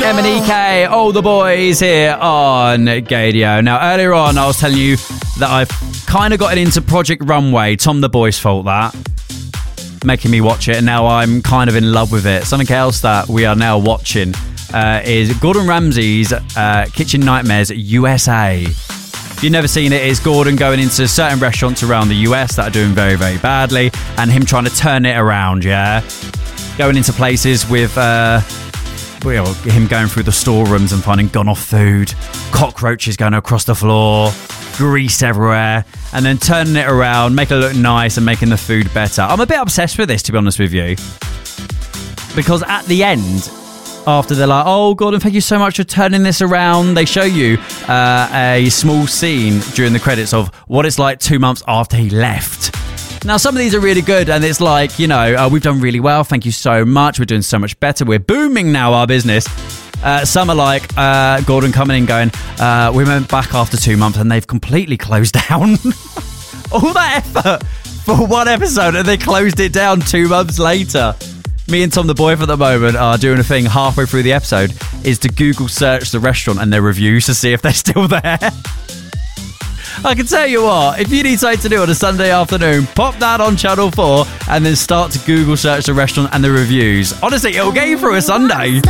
M&EK, all the boys here on Gadio. Now, earlier on, I was telling you that I've kind of gotten into Project Runway. Tom the Boy's fault, that. Making me watch it, and now I'm kind of in love with it. Something else that we are now watching is Gordon Ramsay's Kitchen Nightmares USA. If you've never seen it, it's Gordon going into certain restaurants around the US that are doing very, very badly, and him trying to turn it around, yeah? Going into places with him going through the storerooms and finding gone-off food, cockroaches going across the floor, grease everywhere, and then turning it around, making it look nice and making the food better. I'm a bit obsessed with this, to be honest with you, because at the end, after they're like, oh, Gordon, thank you so much for turning this around, they show you a small scene during the credits of what it's like 2 months after he left. Now, some of these are really good, and it's like, you know, we've done really well, thank you so much, we're doing so much better, we're booming now, our business. Some are like Gordon coming in going, we went back after 2 months and they've completely closed down. All that effort for one episode and they closed it down 2 months later. Me and Tom the Boy for the moment are doing a thing halfway through the episode is to Google search the restaurant and their reviews to see if they're still there. I can tell you what, if you need something to do on a Sunday afternoon, pop that on Channel 4 and then start to Google search the restaurant and the reviews. Honestly, it'll get you through a Sunday.